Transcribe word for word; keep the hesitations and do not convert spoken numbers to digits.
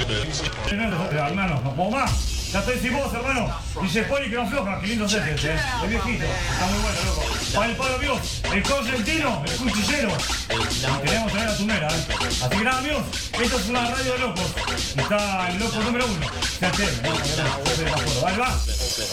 Hermano, vos más. Ya estoy sin vos, hermano. D J Poli que no floja, qué lindo set este, eh. El viejito. Está muy bueno, loco. Para el Pablo, amigos. El correntino, el cuchillero. Y queremos traer a Tunera, eh. Así que nada, amigos. Esto es una radio de locos. Y está el loco número uno. C H M, ¿no? Vale, va.